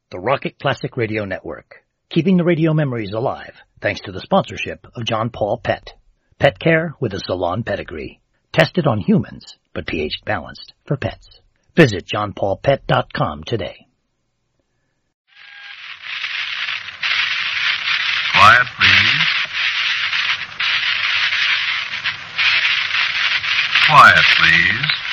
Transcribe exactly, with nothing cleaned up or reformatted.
the Rocket Classic Radio Network, keeping the radio memories alive thanks to the sponsorship of John Paul Pet. Pet care with a salon pedigree. Tested on humans, but pH balanced for pets. Visit john paul pet dot com today. Quiet, please. Quiet, please.